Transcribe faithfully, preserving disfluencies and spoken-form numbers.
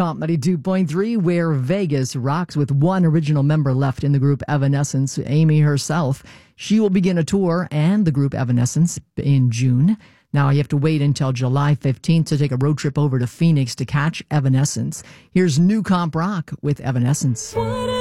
Comp ninety-two point three, where Vegas rocks with one original member left in the group Evanescence, Amy herself. She will begin a tour and the group Evanescence in June. Now you have to wait until July fifteenth to take a road trip over to Phoenix to catch Evanescence. Here's New Comp Rock with Evanescence.